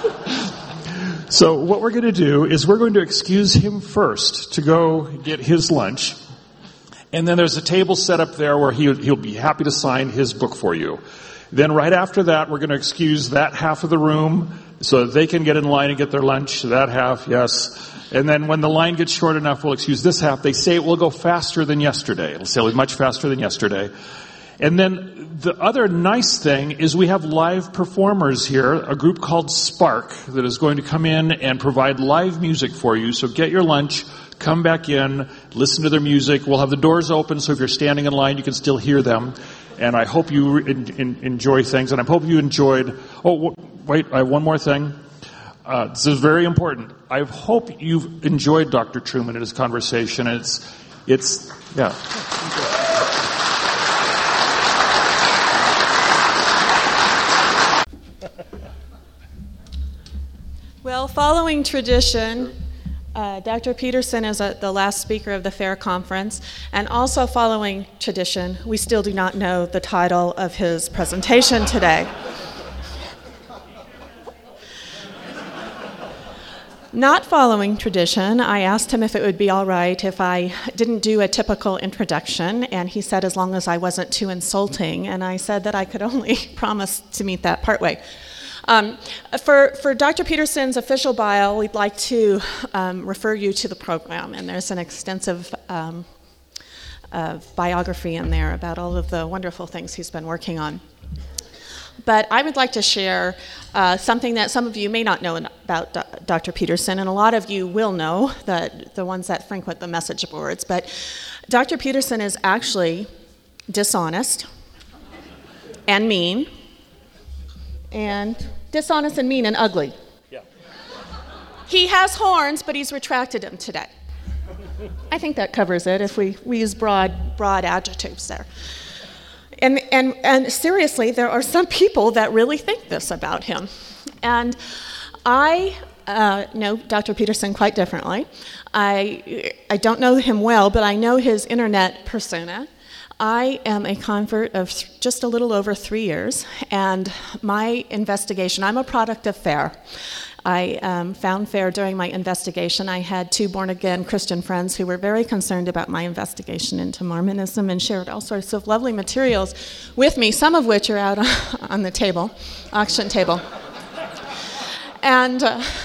So what we're going to do is we're going to excuse him first to go get his lunch. And then there's a table set up there where he'll be happy to sign his book for you. Then right after that, we're going to excuse that half of the room so that they can get in line and get their lunch. That half, yes. And then when the line gets short enough, we'll excuse this half. They say it will go faster than yesterday. It'll say much faster than yesterday. And then the other nice thing is we have live performers here, a group called Spark that is going to come in and provide live music for you. So get your lunch, come back in, listen to their music. We'll have the doors open, so if you're standing in line, you can still hear them. And I hope you enjoy things. And I hope you enjoyed... Oh, wait, I have one more thing. This is very important. I hope you've enjoyed Dr. Truman and his conversation. It's yeah. Well, following tradition, Dr. Peterson is the last speaker of the FAIR conference, and also following tradition, we still do not know the title of his presentation today. Not following tradition, I asked him if it would be all right if I didn't do a typical introduction, and he said as long as I wasn't too insulting, and I said that I could only promise to meet that partway. For Dr. Peterson's official bio, we'd like to refer you to the program, and there's an extensive biography in there about all of the wonderful things he's been working on. But I would like to share something that some of you may not know about Dr. Peterson, and a lot of you will know, the ones that frequent the message boards. But Dr. Peterson is actually dishonest and mean, and ugly. Yeah. He has horns, but he's retracted them today. I think that covers it if we use broad adjectives there. And seriously, there are some people that really think this about him. And I know Dr. Peterson quite differently. I don't know him well, but I know his internet persona. I am a convert of just a little over 3 years, and my investigation, I'm a product of FAIR. I found FAIR during my investigation. I had 2 born-again Christian friends who were very concerned about my investigation into Mormonism and shared all sorts of lovely materials with me, some of which are out on the table, auction table. And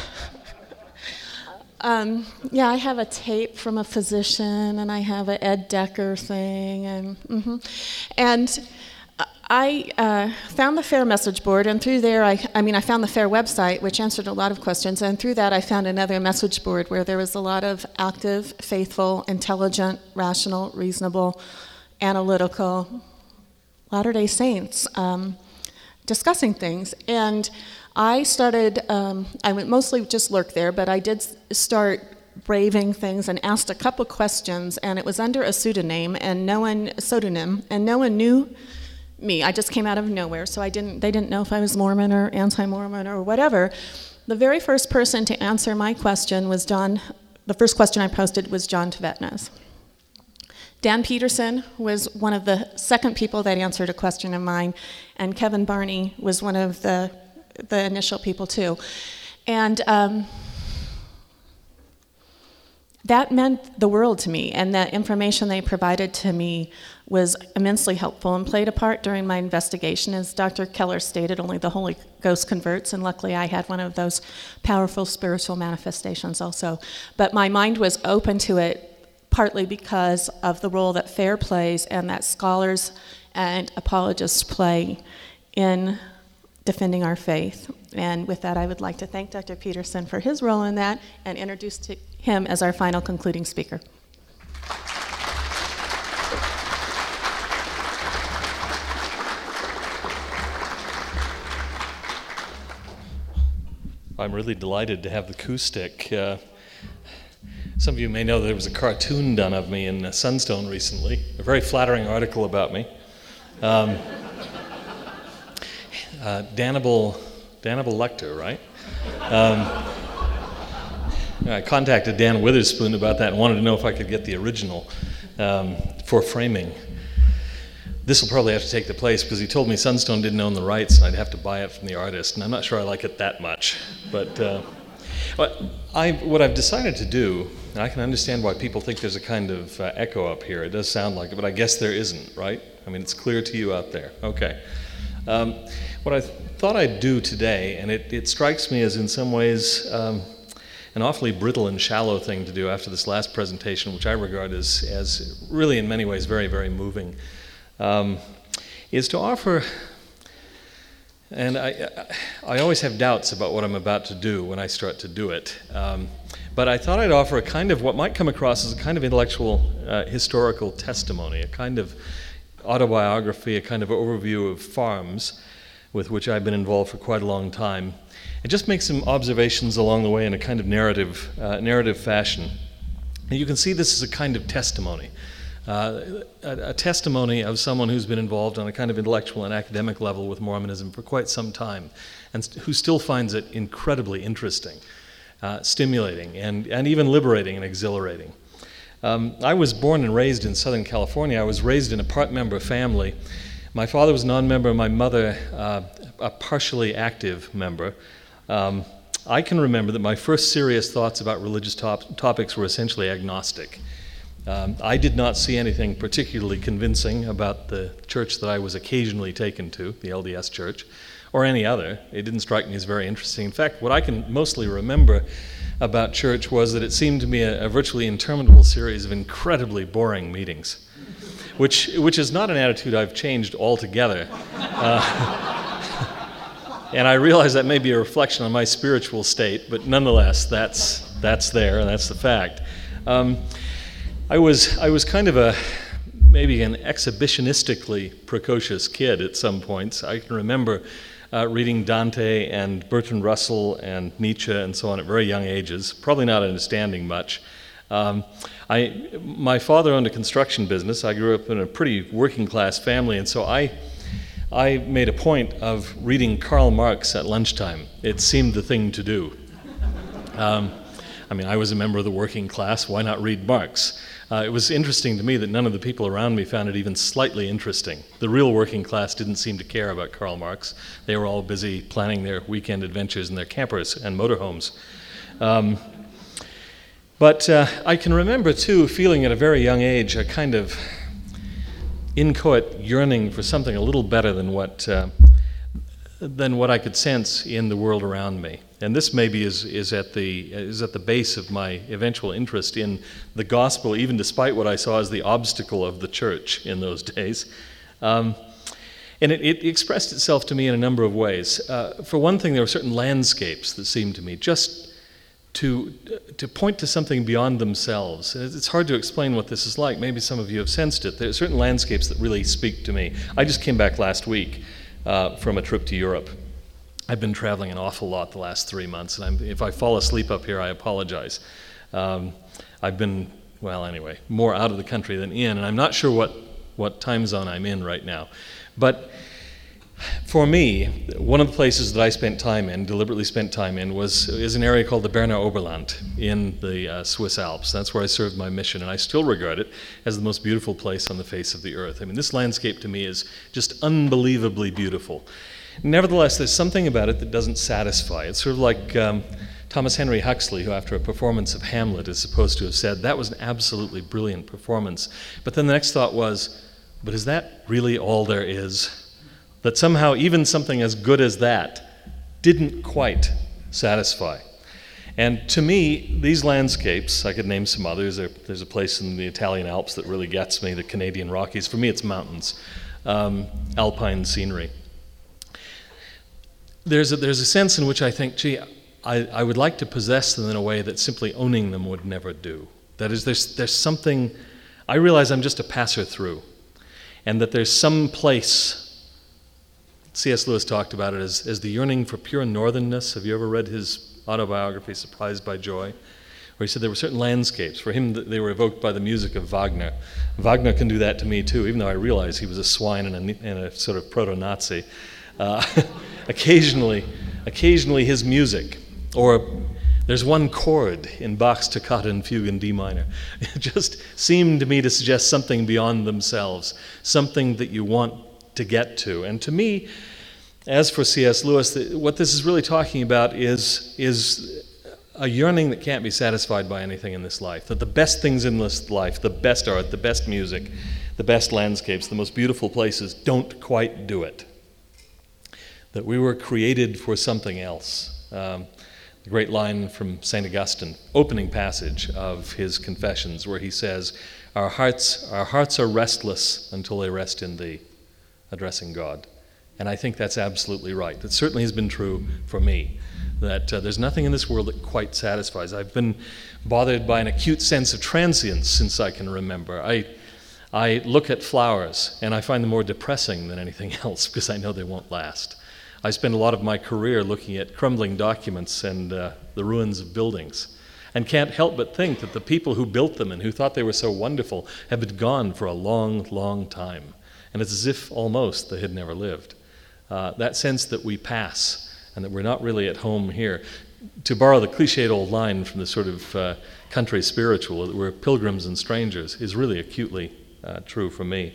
I have a tape from a physician, and I have an Ed Decker thing, and I found the FAIR message board, and through there, I found the FAIR website, which answered a lot of questions, and through that, I found another message board where there was a lot of active, faithful, intelligent, rational, reasonable, analytical Latter-day Saints discussing things, and I started, I would mostly just lurk there, but I did start braving things and asked a couple questions, and it was under a pseudonym, and no one knew me. I just came out of nowhere, so they didn't know if I was Mormon or anti-Mormon or whatever. The very first person to answer my question was the first question I posted was John Tibetnes. Dan Peterson was one of the second people that answered a question of mine, and Kevin Barney was one of the initial people too. And that meant the world to me, and the information they provided to me was immensely helpful and played a part during my investigation. As Dr. Keller stated, only the Holy Ghost converts, and luckily I had one of those powerful spiritual manifestations also. But my mind was open to it partly because of the role that FAIR plays and that scholars and apologists play in defending our faith. And with that, I would like to thank Dr. Peterson for his role in that and introduce him as our final concluding speaker. I'm really delighted to have the acoustic. Some of you may know that there was a cartoon done of me in Sunstone recently, a very flattering article about me. Danable Lecter, right? I contacted Dan Witherspoon about that and wanted to know if I could get the original for framing. this will probably have to take the place because he told me Sunstone didn't own the rights and I'd have to buy it from the artist, and I'm not sure I like it that much. But what I've decided to do, and I can understand why people think there's a kind of echo up here. It does sound like it, but I guess there isn't, right? I mean, it's clear to you out there. Okay. What I thought I'd do today, and it strikes me as in some ways an awfully brittle and shallow thing to do after this last presentation, which I regard as really in many ways very, very moving, is to offer, and I always have doubts about what I'm about to do when I start to do it, but I thought I'd offer a kind of what might come across as a kind of intellectual historical testimony, a kind of autobiography, a kind of overview of farms with which I've been involved for quite a long time, and just make some observations along the way in a kind of narrative fashion. And you can see this as a kind of testimony, a testimony of someone who's been involved on a kind of intellectual and academic level with Mormonism for quite some time, and who still finds it incredibly interesting, stimulating, and even liberating and exhilarating. I was born and raised in Southern California. I was raised in a part-member family. My father was a non-member, my mother a partially active member. I can remember that my first serious thoughts about religious topics were essentially agnostic. I did not see anything particularly convincing about the church that I was occasionally taken to, the LDS Church, or any other. It didn't strike me as very interesting. In fact, what I can mostly remember about church was that it seemed to me a virtually interminable series of incredibly boring meetings, which is not an attitude I've changed altogether. And I realize that may be a reflection on my spiritual state, but nonetheless, that's there, and that's the fact. I was kind of maybe an exhibitionistically precocious kid at some points. I can remember reading Dante and Bertrand Russell and Nietzsche and so on at very young ages, probably not understanding much. My father owned a construction business. I grew up in a pretty working class family, and so I made a point of reading Karl Marx at lunchtime. It seemed the thing to do. I was a member of the working class. Why not read Marx? It was interesting to me that none of the people around me found it even slightly interesting. The real working class didn't seem to care about Karl Marx. They were all busy planning their weekend adventures in their campers and motorhomes. But I can remember, too, feeling at a very young age a kind of inchoate yearning for something a little better than what I could sense in the world around me. And this maybe is at the base of my eventual interest in the gospel, even despite what I saw as the obstacle of the church in those days. And it expressed itself to me in a number of ways. For one thing, there were certain landscapes that seemed to me just to point to something beyond themselves. It's hard to explain what this is like. Maybe some of you have sensed it. There are certain landscapes that really speak to me. I just came back last week from a trip to Europe. I've been traveling an awful lot the last 3 months, and if I fall asleep up here, I apologize. I've been, more out of the country than in, and I'm not sure what time zone I'm in right now. But for me, one of the places that I deliberately spent time in, is an area called the Berner Oberland in the Swiss Alps. That's where I served my mission, and I still regard it as the most beautiful place on the face of the earth. This landscape to me is just unbelievably beautiful. Nevertheless, there's something about it that doesn't satisfy. It's sort of like Thomas Henry Huxley, who after a performance of Hamlet is supposed to have said, that was an absolutely brilliant performance. But then the next thought was, but is that really all there is? That somehow even something as good as that didn't quite satisfy. And to me, these landscapes, I could name some others. There's a place in the Italian Alps that really gets me, the Canadian Rockies. For me, it's mountains, alpine scenery. There's a sense in which I think, I would like to possess them in a way that simply owning them would never do. That is, there's something, I realize I'm just a passer through, and that there's some place. C.S. Lewis talked about it as the yearning for pure northernness. Have you ever read his autobiography, Surprised by Joy? Where he said there were certain landscapes. For him, they were evoked by the music of Wagner. Wagner can do that to me, too, even though I realize he was a swine and a sort of Occasionally his music, or There's one chord in Bach's Toccata and Fugue in D minor. It just seemed to me to suggest something beyond themselves, something that you want to get to. And to me, as for C.S. Lewis, what this is really talking about is a yearning that can't be satisfied by anything in this life, that the best things in this life, the best art, the best music, the best landscapes, the most beautiful places, don't quite do it. That we were created for something else. The great line from St. Augustine, opening passage of his Confessions, where he says, our hearts are restless until they rest in thee, addressing God. And I think that's absolutely right. That certainly has been true for me, that there's nothing in this world that quite satisfies. I've been bothered by an acute sense of transience since I can remember. I look at flowers, and I find them more depressing than anything else because I know they won't last. I spend a lot of my career looking at crumbling documents and the ruins of buildings, and can't help but think that the people who built them and who thought they were so wonderful have been gone for a long, long time. And it's as if almost they had never lived. That sense that we pass and that we're not really at home here. To borrow the cliched old line from the sort of country spiritual, that we're pilgrims and strangers, is really acutely true for me.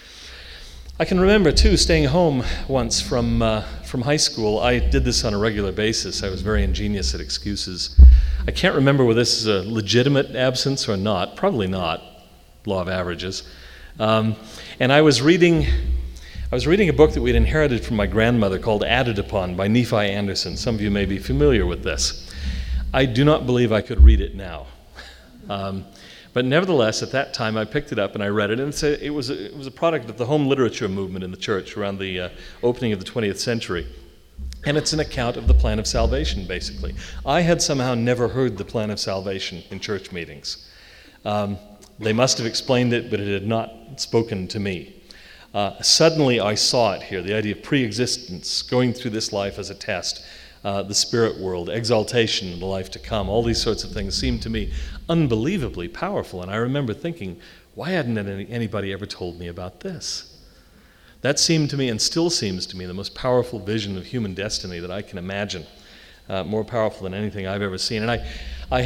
I can remember, too, staying home once from high school. I did this on a regular basis. I was very ingenious at excuses. I can't remember whether this is a legitimate absence or not. Probably not. Law of averages. And I was reading a book that we'd inherited from my grandmother called Added Upon by Nephi Anderson. Some of you may be familiar with this. I do not believe I could read it now. But nevertheless, at that time, I picked it up and I read it, and it was a product of the home literature movement in the church around the opening of the 20th century. And it's an account of the plan of salvation, basically. I had somehow never heard the plan of salvation in church meetings. They must have explained it, but it had not spoken to me. Suddenly, I saw it here, the idea of pre-existence, going through this life as a test, the spirit world, exaltation, the life to come, all these sorts of things seemed to me unbelievably powerful. And I remember thinking, why hadn't anybody ever told me about this? That seemed to me, and still seems to me, the most powerful vision of human destiny that I can imagine, more powerful than anything I've ever seen. And I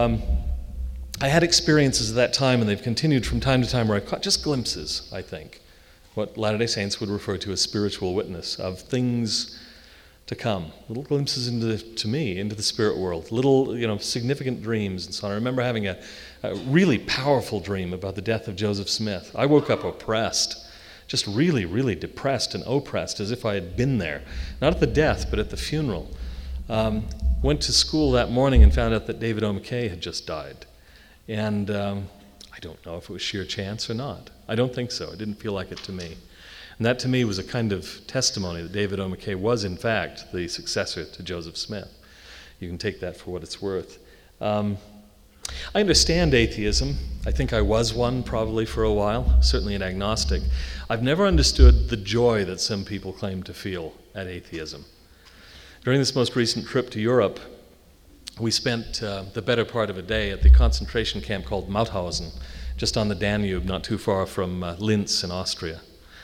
had experiences at that time, and they've continued from time to time, where I caught just glimpses, I think, what Latter-day Saints would refer to as spiritual witness, of things to come, little glimpses into the spirit world, little, significant dreams and so on. I remember having a really powerful dream about the death of Joseph Smith. I woke up oppressed, just really, really depressed and oppressed, as if I had been there, not at the death, but at the funeral. Went to school that morning and found out that David O. McKay had just died. And I don't know if it was sheer chance or not. I don't think so. It didn't feel like it to me. And that to me was a kind of testimony that David O. McKay was in fact the successor to Joseph Smith. You can take that for what it's worth. I understand atheism. I think I was one probably for a while, certainly an agnostic. I've never understood the joy that some people claim to feel at atheism. During this most recent trip to Europe, we spent the better part of a day at the concentration camp called Mauthausen, just on the Danube, not too far from Linz in Austria.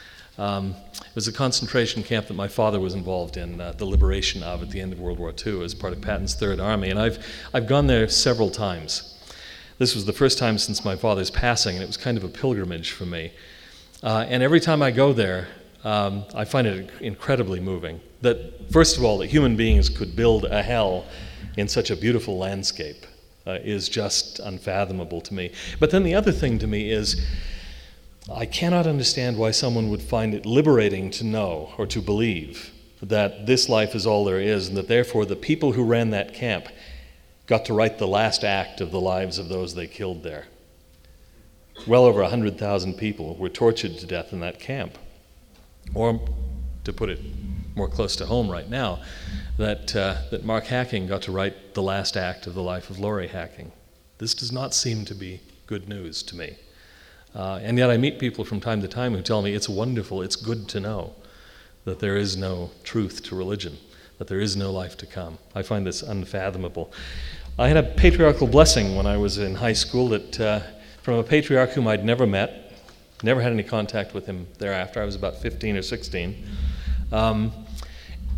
It was a concentration camp that my father was involved in the liberation of at the end of World War II as part of Patton's Third Army, and I've gone there several times. This was the first time since my father's passing, and it was kind of a pilgrimage for me. And every time I go there, I find it incredibly moving. That, first of all, that human beings could build a hell in such a beautiful landscape is just unfathomable to me. But then the other thing to me is, I cannot understand why someone would find it liberating to know or to believe that this life is all there is, and that therefore the people who ran that camp got to write the last act of the lives of those they killed there. Well over 100,000 people were tortured to death in that camp. Or, to put it more close to home right now, that Mark Hacking got to write the last act of the life of Laurie Hacking. This does not seem to be good news to me. And yet I meet people from time to time who tell me it's wonderful, it's good to know that there is no truth to religion, that there is no life to come. I find this unfathomable. I had a patriarchal blessing when I was in high school that from a patriarch whom I'd never met, never had any contact with him thereafter. I was about 15 or 16.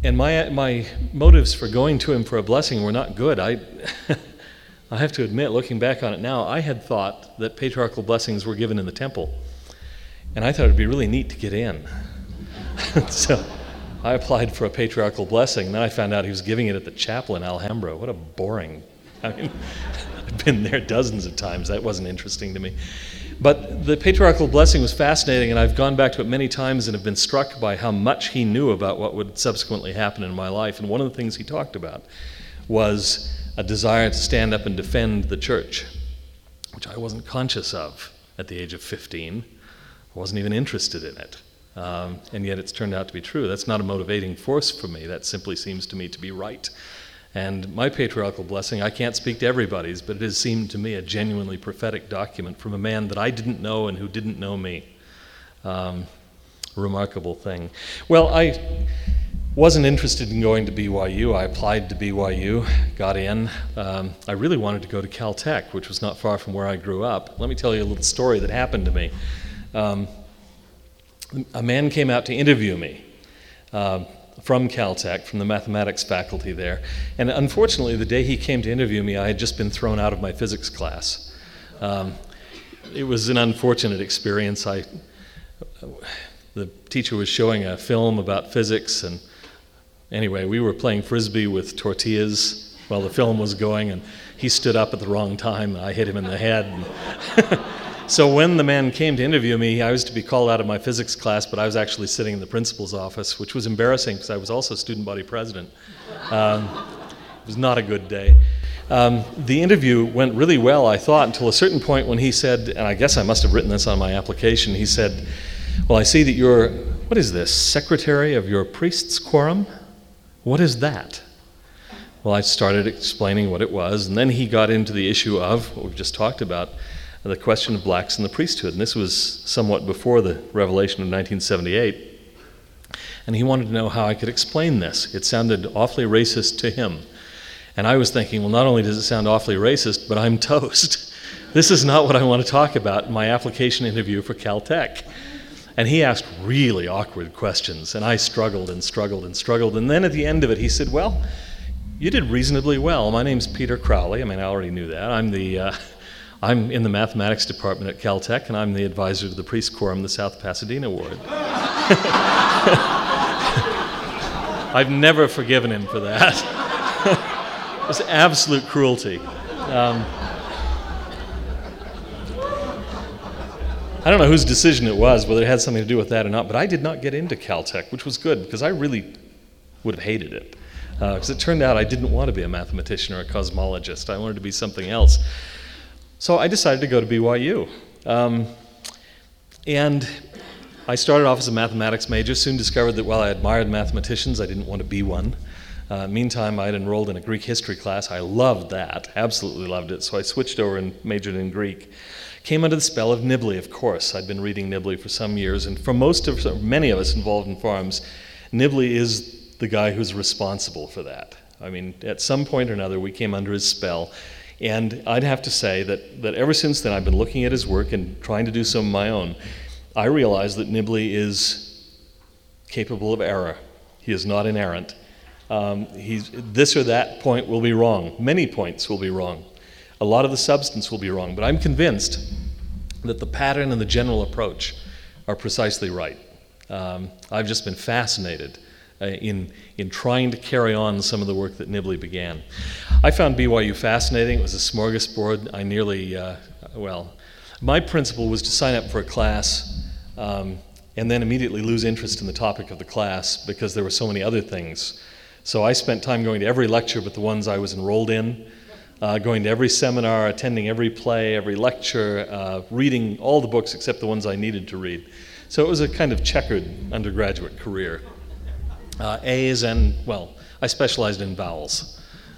And my motives for going to him for a blessing were not good. I have to admit, looking back on it now, I had thought that patriarchal blessings were given in the temple. And I thought it would be really neat to get in. So I applied for a patriarchal blessing, and then I found out he was giving it at the chapel in Alhambra. What a boring... I've been there dozens of times. That wasn't interesting to me. But the patriarchal blessing was fascinating, and I've gone back to it many times and have been struck by how much he knew about what would subsequently happen in my life. And one of the things he talked about was a desire to stand up and defend the church, which I wasn't conscious of at the age of 15. I wasn't even interested in it. And yet it's turned out to be true. That's not a motivating force for me. That simply seems to me to be right. And my patriarchal blessing, I can't speak to everybody's, but it has seemed to me a genuinely prophetic document from a man that I didn't know and who didn't know me. Remarkable thing. Well, I wasn't interested in going to BYU. I applied to BYU, got in. I really wanted to go to Caltech, which was not far from where I grew up. Let me tell you a little story that happened to me. A man came out to interview me from Caltech, from the mathematics faculty there. And unfortunately, the day he came to interview me, I had just been thrown out of my physics class. It was an unfortunate experience. The teacher was showing a film about physics, and anyway, we were playing Frisbee with tortillas while the film was going, and he stood up at the wrong time, and I hit him in the head. So when the man came to interview me, I was to be called out of my physics class, but I was actually sitting in the principal's office, which was embarrassing because I was also student body president. It was not a good day. The interview went really well, I thought, until a certain point when he said, and I guess I must have written this on my application, he said, well, I see that you're, what is this, secretary of your priest's quorum? What is that? Well, I started explaining what it was, and then he got into the issue of what we've just talked about, the question of blacks in the priesthood. And this was somewhat before the revelation of 1978. And he wanted to know how I could explain this. It sounded awfully racist to him. And I was thinking, well, not only does it sound awfully racist, but I'm toast. This is not what I want to talk about in my application interview for Caltech. And he asked really awkward questions, and I struggled and struggled and struggled. And then at the end of it, he said, well, you did reasonably well. My name's Peter Crowley. I mean, I already knew that. I'm in the mathematics department at Caltech, and I'm the advisor to the Priest Quorum, the South Pasadena Ward. I've never forgiven him for that. It was absolute cruelty. I don't know whose decision it was, whether it had something to do with that or not, but I did not get into Caltech, which was good, because I really would have hated it. Because it turned out I didn't want to be a mathematician or a cosmologist. I wanted to be something else. So I decided to go to BYU. And I started off as a mathematics major, soon discovered that while I admired mathematicians, I didn't want to be one. Meantime, I had enrolled in a Greek history class. I loved that, absolutely loved it. So I switched over and majored in Greek. Came under the spell of Nibley, of course. I'd been reading Nibley for some years, and for many of us involved in farms, Nibley is the guy who's responsible for that. I mean, at some point or another, we came under his spell. And I'd have to say that ever since then, I've been looking at his work and trying to do some of my own. I realize that Nibley is capable of error. He is not inerrant. This or that point will be wrong. Many points will be wrong. A lot of the substance will be wrong. But I'm convinced that the pattern and the general approach are precisely right. I've just been fascinated in trying to carry on some of the work that Nibley began. I found BYU fascinating. It was a smorgasbord. My principle was to sign up for a class and then immediately lose interest in the topic of the class because there were so many other things. So I spent time going to every lecture but the ones I was enrolled in, going to every seminar, attending every play, every lecture, reading all the books except the ones I needed to read. So it was a kind of checkered undergraduate career. A's and, I specialized in vowels.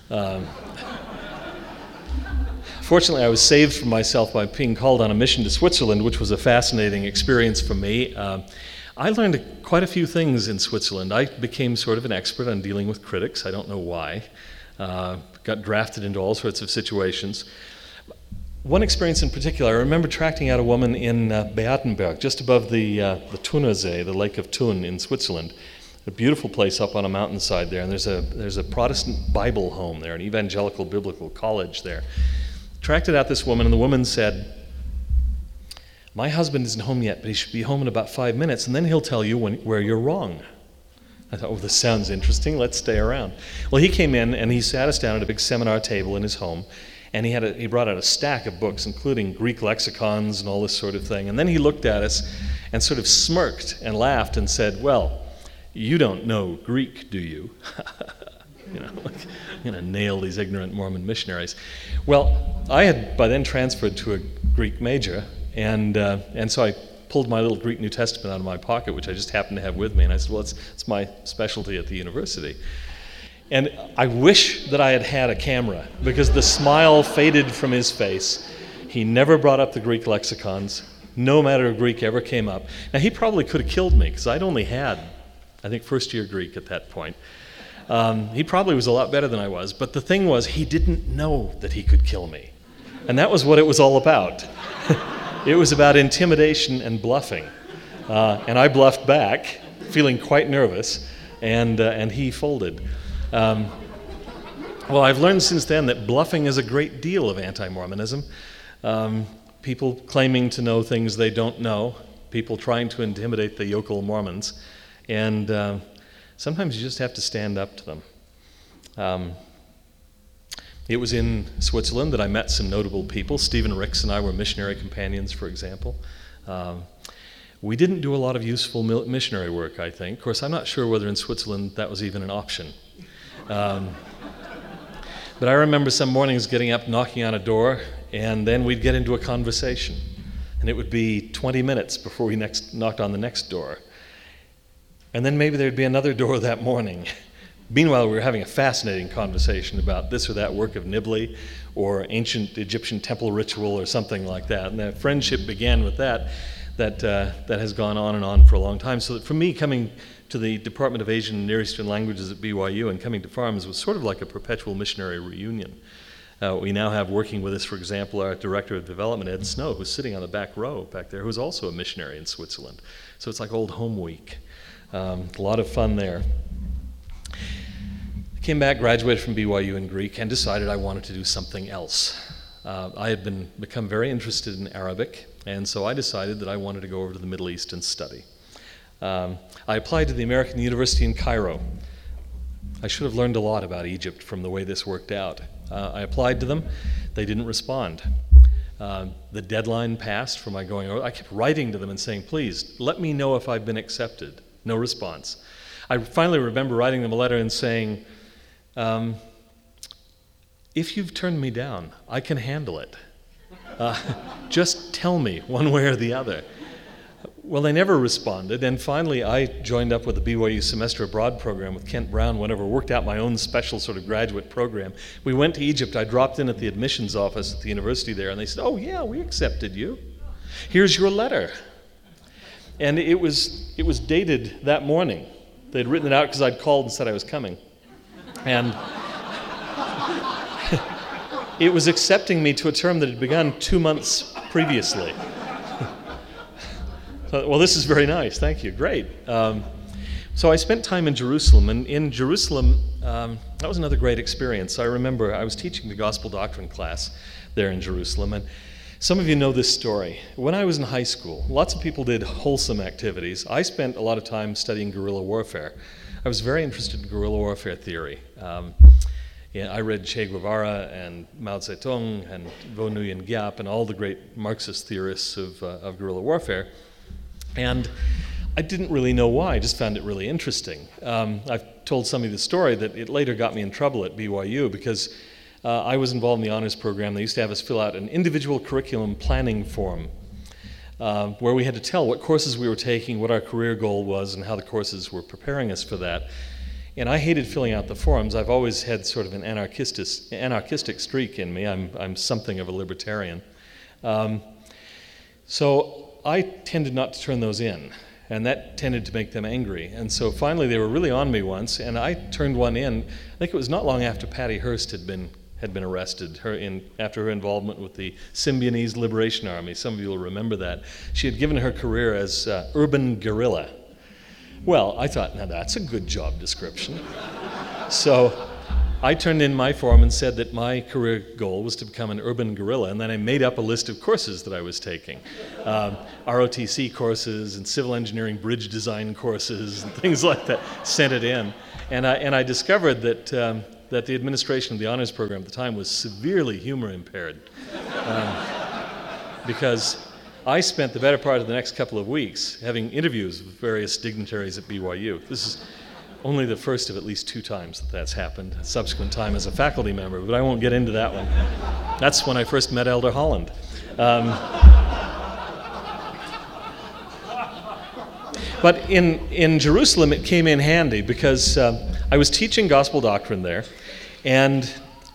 Fortunately, I was saved from myself by being called on a mission to Switzerland, which was a fascinating experience for me. I learned quite a few things in Switzerland. I became sort of an expert on dealing with critics. I don't know why. Got drafted into all sorts of situations. One experience in particular, I remember tracking out a woman in Beatenberg, just above the Thunersee, the Lake of Thun in Switzerland. A beautiful place up on a mountainside there, and there's a Protestant Bible home there, an evangelical biblical college there. Tracted out this woman, and the woman said, "My husband isn't home yet, but he should be home in about 5 minutes, and then he'll tell you where you're wrong." I thought, this sounds interesting. Let's stay around. Well, he came in, and he sat us down at a big seminar table in his home, and he brought out a stack of books, including Greek lexicons and all this sort of thing. And then he looked at us and sort of smirked and laughed and said, "Well, you don't know Greek, do you?" I'm going to nail these ignorant Mormon missionaries. Well, I had by then transferred to a Greek major, and so I pulled my little Greek New Testament out of my pocket, which I just happened to have with me, and I said, "Well, it's my specialty at the university." And I wish that I had had a camera, because the smile faded from his face. He never brought up the Greek lexicons. No matter if Greek ever came up. Now, he probably could have killed me, because I'd only had, I think, first-year Greek at that point. He probably was a lot better than I was, but the thing was, he didn't know that he could kill me. And that was what it was all about. It was about intimidation and bluffing. And I bluffed back, feeling quite nervous, and he folded. Well, I've learned since then that bluffing is a great deal of anti-Mormonism. People claiming to know things they don't know, people trying to intimidate the yokel Mormons, and sometimes you just have to stand up to them. It was in Switzerland that I met some notable people. Stephen Ricks and I were missionary companions, for example. We didn't do a lot of useful missionary work, I think. Of course, I'm not sure whether in Switzerland that was even an option. But I remember some mornings getting up, knocking on a door, and then we'd get into a conversation. And it would be 20 minutes before we knocked on the next door. And then maybe there'd be another door that morning. Meanwhile, we were having a fascinating conversation about this or that work of Nibley or ancient Egyptian temple ritual or something like that. And the friendship began with that has gone on and on for a long time. So that for me, coming to the Department of Asian and Near Eastern Languages at BYU and coming to Farms was sort of like a perpetual missionary reunion. We now have working with us, for example, our Director of Development, Ed Snow, who's sitting on the back row back there, who's also a missionary in Switzerland. So it's like old home week. A lot of fun there. I came back, graduated from BYU in Greek, and decided I wanted to do something else. I had become very interested in Arabic, and so I decided that I wanted to go over to the Middle East and study. I applied to the American University in Cairo. I should have learned a lot about Egypt from the way this worked out. I applied to them. They didn't respond. The deadline passed for my going over. I kept writing to them and saying, "Please, let me know if I've been accepted." No response. I finally remember writing them a letter and saying, "If you've turned me down, I can handle it. Just tell me one way or the other." Well, they never responded, and finally I joined up with the BYU Semester Abroad program with Kent Brown, whenever worked out my own special sort of graduate program. We went to Egypt. I dropped in at the admissions office at the university there, and they said, "Oh yeah, we accepted you. Here's your letter." And it was dated that morning. They'd written it out because I'd called and said I was coming. And it was accepting me to a term that had begun 2 months previously. So, well, this is very nice. Thank you. Great. So I spent time in Jerusalem, and in Jerusalem, that was another great experience. I remember I was teaching the gospel doctrine class there in Jerusalem, and some of you know this story. When I was in high school, lots of people did wholesome activities. I spent a lot of time studying guerrilla warfare. I was very interested in guerrilla warfare theory. I read Che Guevara and Mao Zedong and Vo Nguyen Giap and all the great Marxist theorists of guerrilla warfare. And I didn't really know why. I just found it really interesting. I've told somebody the story that it later got me in trouble at BYU because I was involved in the honors program. They used to have us fill out an individual curriculum planning form where we had to tell what courses we were taking, what our career goal was, and how the courses were preparing us for that. And I hated filling out the forms. I've always had sort of an anarchistic streak in me. I'm something of a libertarian. So I tended not to turn those in, and that tended to make them angry. And so finally they were really on me once, and I turned one in. I think it was not long after Patty Hearst had been arrested, after her involvement with the Symbionese Liberation Army. Some of you will remember that. She had given her career as urban guerrilla. Well, I thought, now that's a good job description. So I turned in my form and said that my career goal was to become an urban guerrilla, and then I made up a list of courses that I was taking. ROTC courses and civil engineering bridge design courses and things like that, sent it in. And I discovered that the administration of the honors program at the time was severely humor impaired. Because I spent the better part of the next couple of weeks having interviews with various dignitaries at BYU. This is only the first of at least 2 times that that's happened, a subsequent time as a faculty member, but I won't get into that one. That's when I first met Elder Holland. But in Jerusalem, it came in handy because I was teaching gospel doctrine there, and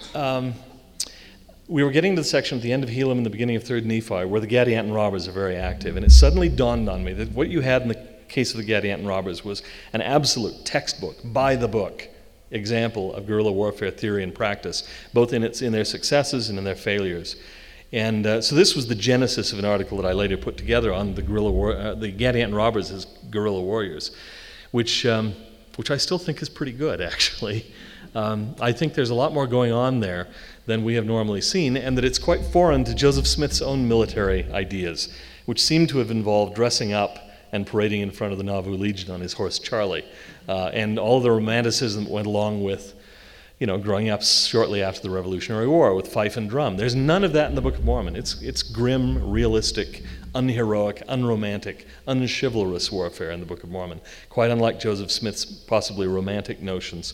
we were getting to the section at the end of Helaman and the beginning of 3rd Nephi where the Gadianton robbers are very active, and it suddenly dawned on me that what you had in the case of the Gadianton robbers was an absolute textbook, by the book example of guerrilla warfare theory and practice, both in their successes and in their failures. And so this was the genesis of an article that I later put together on the Gadianton robbers as guerrilla warriors, which I still think is pretty good, actually. I think there's a lot more going on there than we have normally seen, and that it's quite foreign to Joseph Smith's own military ideas, which seem to have involved dressing up and parading in front of the Nauvoo Legion on his horse Charlie, and all the romanticism that went along with, growing up shortly after the Revolutionary War with fife and drum. There's none of that in the Book of Mormon. It's grim, realistic, unheroic, unromantic, unchivalrous warfare in the Book of Mormon, quite unlike Joseph Smith's possibly romantic notions.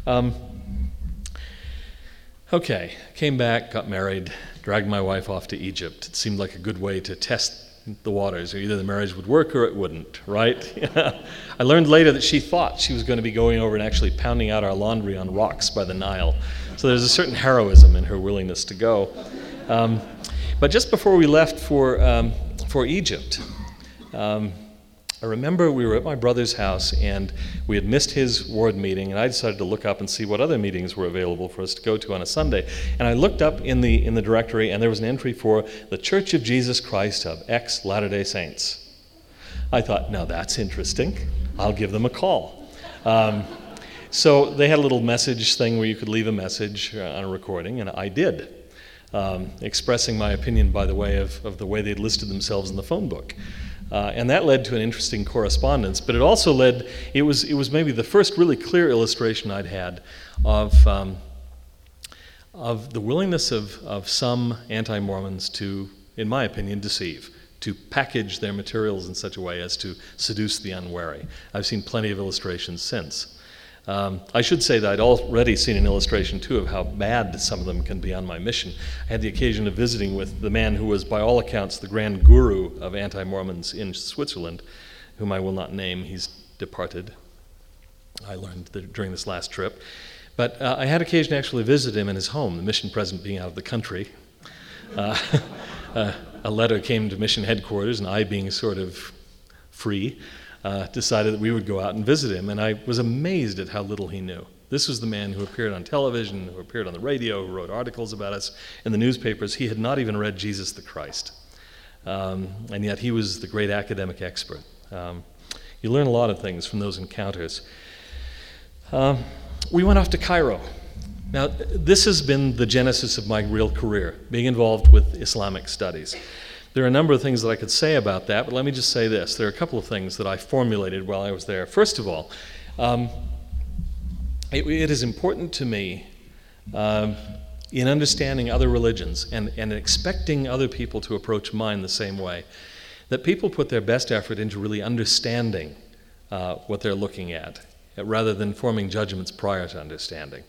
Okay, came back, got married, dragged my wife off to Egypt. It seemed like a good way to test the waters. Either the marriage would work or it wouldn't, right? I learned later that she thought she was going to be going over and actually pounding out our laundry on rocks by the Nile. So there's a certain heroism in her willingness to go. But just before we left for Egypt, I remember we were at my brother's house and we had missed his ward meeting, and I decided to look up and see what other meetings were available for us to go to on a Sunday. And I looked up in the directory, and there was an entry for the Church of Jesus Christ of X Latter-day Saints. I thought, now that's interesting. I'll give them a call. So they had a little message thing where you could leave a message on a recording, and I did, expressing my opinion by the way of the way they'd listed themselves in the phone book. And that led to an interesting correspondence, but it also led, it was maybe the first really clear illustration I'd had of the willingness of some anti-Mormons to, in my opinion, deceive, to package their materials in such a way as to seduce the unwary. I've seen plenty of illustrations since. I should say that I'd already seen an illustration, too, of how bad some of them can be on my mission. I had the occasion of visiting with the man who was, by all accounts, the grand guru of anti-Mormons in Switzerland, whom I will not name. He's departed, I learned during this last trip. But I had occasion to actually visit him in his home, the mission president being out of the country. A letter came to mission headquarters, and I, being sort of free, decided that we would go out and visit him, and I was amazed at how little he knew. This was the man who appeared on television, who appeared on the radio, who wrote articles about us in the newspapers. He had not even read Jesus the Christ, and yet he was the great academic expert. You learn a lot of things from those encounters. We went off to Cairo. Now, this has been the genesis of my real career, being involved with Islamic studies. There are a number of things that I could say about that, but let me just say this. There are a couple of things that I formulated while I was there. First of all, it is important to me in understanding other religions and expecting other people to approach mine the same way, that people put their best effort into really understanding what they're looking at, rather than forming judgments prior to understanding.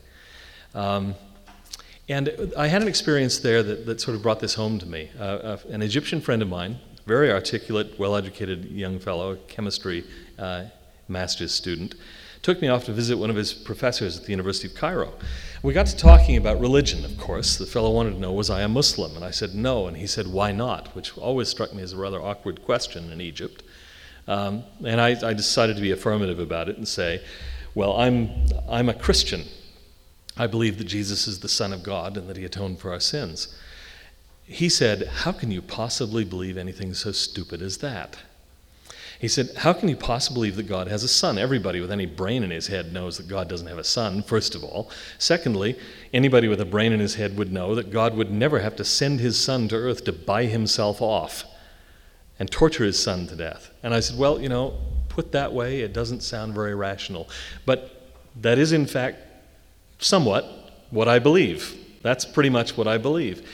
And I had an experience there that sort of brought this home to me. An Egyptian friend of mine, very articulate, well-educated young fellow, a chemistry master's student, took me off to visit one of his professors at the University of Cairo. We got to talking about religion, of course. The fellow wanted to know, was I a Muslim? And I said no, and he said, why not? Which always struck me as a rather awkward question in Egypt. And I decided to be affirmative about it and say, well, I'm a Christian. I believe that Jesus is the Son of God and that he atoned for our sins. He said, how can you possibly believe anything so stupid as that? He said, how can you possibly believe that God has a son? Everybody with any brain in his head knows that God doesn't have a son, first of all. Secondly, anybody with a brain in his head would know that God would never have to send his son to earth to buy himself off and torture his son to death. And I said, well, put that way, it doesn't sound very rational. But that is, in fact, somewhat what I believe. That's pretty much what I believe.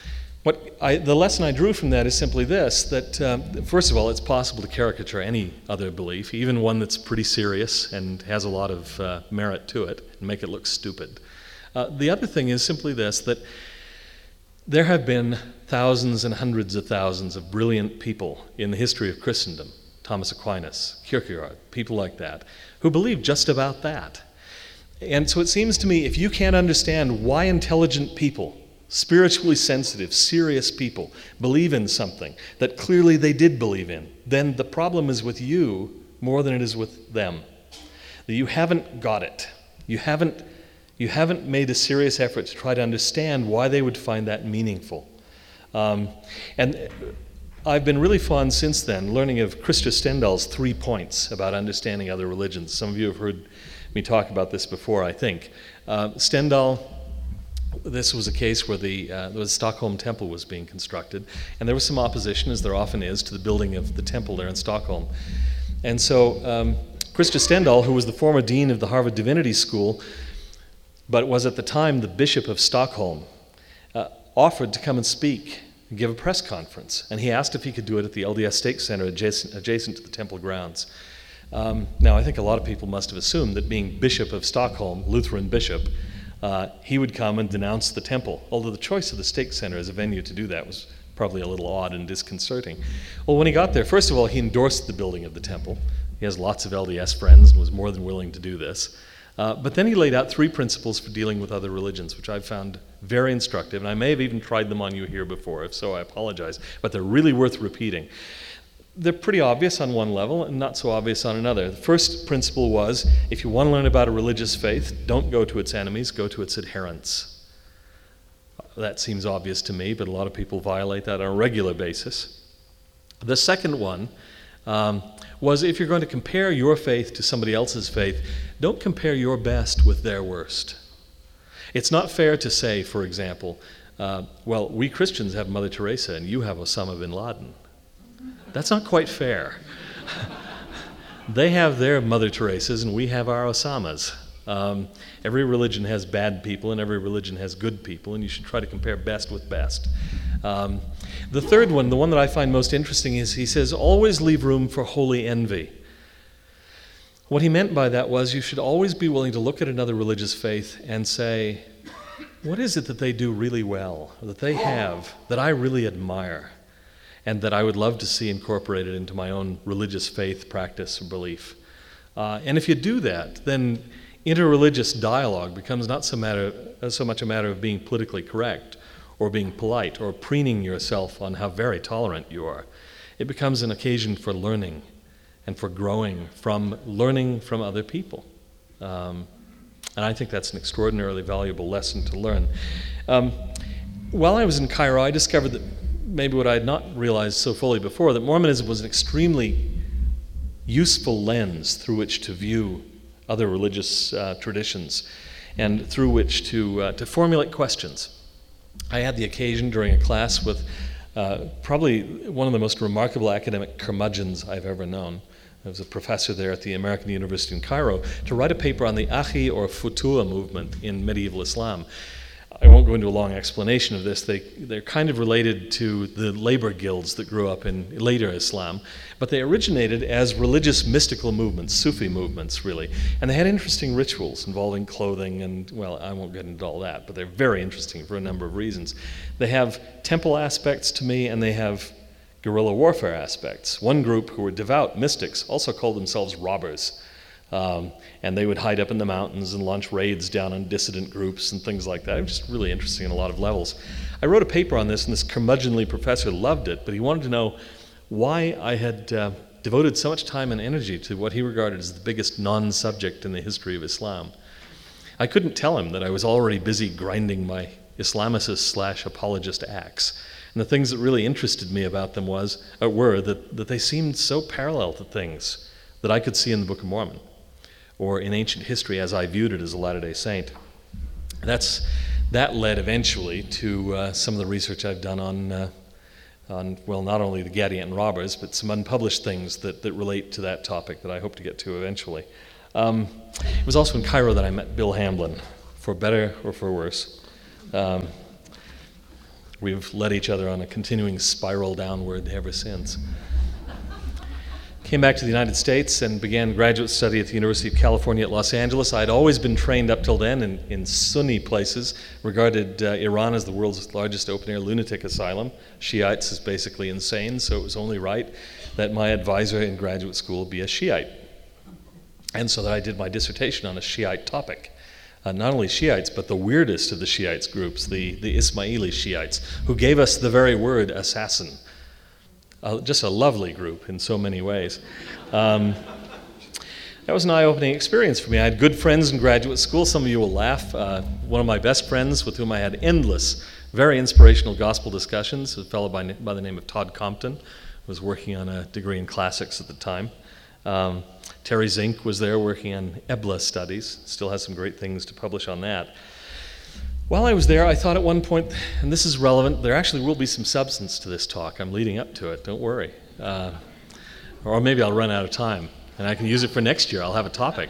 The lesson I drew from that is simply this, that first of all, it's possible to caricature any other belief, even one that's pretty serious and has a lot of merit to it, and make it look stupid. The other thing is simply this, that there have been thousands and hundreds of thousands of brilliant people in the history of Christendom, Thomas Aquinas, Kierkegaard, people like that, who believe just about that. And so it seems to me, if you can't understand why intelligent people, spiritually sensitive, serious people believe in something that clearly they did believe in, then the problem is with you more than it is with them. That you haven't got it. You haven't made a serious effort to try to understand why they would find that meaningful. And I've been really fond since then learning of Christa Stendhal's 3 points about understanding other religions. Some of you have heard me talk about this before, I think. Stendhal, this was a case where the Stockholm Temple was being constructed, and there was some opposition, as there often is, to the building of the temple there in Stockholm. And so Christa Stendhal, who was the former dean of the Harvard Divinity School, but was at the time the Bishop of Stockholm, offered to come and speak and give a press conference. And he asked if he could do it at the LDS Stake Center adjacent to the temple grounds. Now, I think a lot of people must have assumed that being Bishop of Stockholm, Lutheran bishop, he would come and denounce the temple, although the choice of the Stake Center as a venue to do that was probably a little odd and disconcerting. Well, when he got there, first of all, he endorsed the building of the temple. He has lots of LDS friends and was more than willing to do this. But then he laid out 3 principles for dealing with other religions, which I found very instructive, and I may have even tried them on you here before. If so, I apologize, but they're really worth repeating. They're pretty obvious on one level and not so obvious on another. The first principle was, if you want to learn about a religious faith, don't go to its enemies, go to its adherents. That seems obvious to me, but a lot of people violate that on a regular basis. The second one was, if you're going to compare your faith to somebody else's faith, don't compare your best with their worst. It's not fair to say, for example, well, we Christians have Mother Teresa and you have Osama bin Laden. That's not quite fair. They have their Mother Teresas and we have our Osamas. Every religion has bad people and every religion has good people, and you should try to compare best with best. The third one, the one that I find most interesting, is he says, always leave room for holy envy. What he meant by that was you should always be willing to look at another religious faith and say, what is it that they do really well, that they have, that I really admire, and that I would love to see incorporated into my own religious faith, practice, or belief? And if you do that, then interreligious dialogue becomes not so much a matter of being politically correct or being polite or preening yourself on how very tolerant you are. It becomes an occasion for learning and for growing from learning from other people. And I think that's an extraordinarily valuable lesson to learn. While I was in Cairo, I discovered that maybe what I had not realized so fully before, that Mormonism was an extremely useful lens through which to view other religious traditions and through which to formulate questions. I had the occasion during a class with probably one of the most remarkable academic curmudgeons I've ever known. I was a professor there at the American University in Cairo, to write a paper on the Ahi or Futuha movement in medieval Islam. I won't go into a long explanation of this. They're kind of related to the labor guilds that grew up in later Islam, but they originated as religious mystical movements, Sufi movements, really. And they had interesting rituals involving clothing and, well, I won't get into all that, but they're very interesting for a number of reasons. They have temple aspects to me, and they have guerrilla warfare aspects. One group, who were devout mystics, also called themselves robbers. And they would hide up in the mountains and launch raids down on dissident groups and things like that. It was just really interesting on a lot of levels. I wrote a paper on this, and this curmudgeonly professor loved it, but he wanted to know why I had devoted so much time and energy to what he regarded as the biggest non-subject in the history of Islam. I couldn't tell him that I was already busy grinding my Islamicist/apologist acts. And the things that really interested me about them were that they seemed so parallel to things that I could see in the Book of Mormon or in ancient history as I viewed it as a Latter-day Saint. That led eventually to some of the research I've done on not only the Gadianton robbers, but some unpublished things that relate to that topic that I hope to get to eventually. It was also in Cairo that I met Bill Hamblin, for better or for worse. We've led each other on a continuing spiral downward ever since. Came back to the United States and began graduate study at the University of California at Los Angeles. I'd always been trained up till then in Sunni places, regarded Iran as the world's largest open-air lunatic asylum. Shiites is basically insane, so it was only right that my advisor in graduate school be a Shiite. And so that I did my dissertation on a Shiite topic. Not only Shiites, but the weirdest of the Shiites groups, the Ismaili Shiites, who gave us the very word assassin. Just a lovely group in so many ways. That was an eye-opening experience for me. I had good friends in graduate school. Some of you will laugh. One of my best friends with whom I had endless, very inspirational gospel discussions, a fellow by the name of Todd Compton, was working on a degree in classics at the time. Terry Zink was there working on Ebla studies, still has some great things to publish on that. While I was there, I thought at one point, and this is relevant, there actually will be some substance to this talk. I'm leading up to it, don't worry. Or maybe I'll run out of time, and I can use it for next year. I'll have a topic.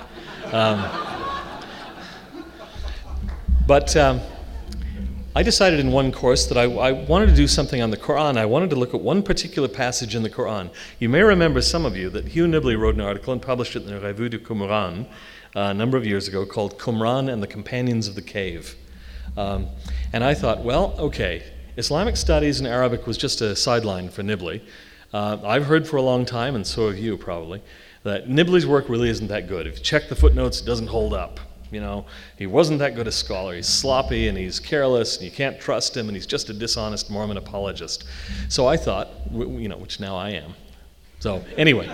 But I decided in one course that I wanted to do something on the Quran. I wanted to look at one particular passage in the Quran. You may remember, some of you, that Hugh Nibley wrote an article and published it in the Revue du Qumran a number of years ago called Qumran and the Companions of the Cave. And I thought, well, okay, Islamic studies in Arabic was just a sideline for Nibley. I've heard for a long time, and so have you probably, that Nibley's work really isn't that good. If you check the footnotes, it doesn't hold up. You know, he wasn't that good a scholar. He's sloppy and he's careless and you can't trust him and he's just a dishonest Mormon apologist. So I thought, which now I am. So anyway,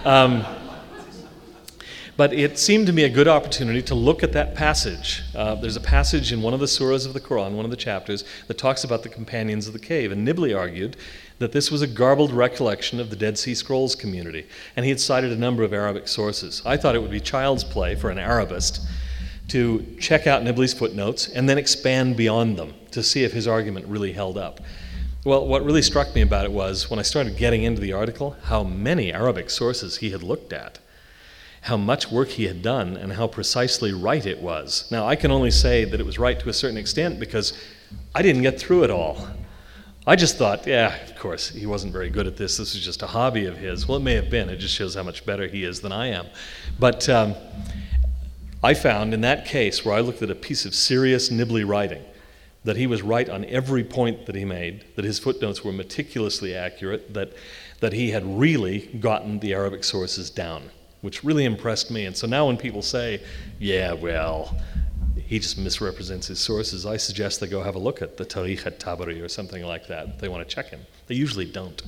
but it seemed to me a good opportunity to look at that passage. There's a passage in one of the surahs of the Quran, one of the chapters, that talks about the companions of the cave. And Nibley argued that this was a garbled recollection of the Dead Sea Scrolls community. And he had cited a number of Arabic sources. I thought it would be child's play for an Arabist to check out Nibley's footnotes and then expand beyond them to see if his argument really held up. Well, what really struck me about it was, when I started getting into the article, how many Arabic sources he had looked at, how much work he had done, and how precisely right it was. Now, I can only say that it was right to a certain extent because I didn't get through it all. I just thought, yeah, of course, he wasn't very good at this. This was just a hobby of his. Well, it may have been. It just shows how much better he is than I am. But I found in that case, where I looked at a piece of serious Nibley writing, that he was right on every point that he made, that his footnotes were meticulously accurate, that he had really gotten the Arabic sources down, which really impressed me. And so now when people say, yeah, well, he just misrepresents his sources, I suggest they go have a look at the Tarikh at-Tabari or something like that if they want to check him. They usually don't.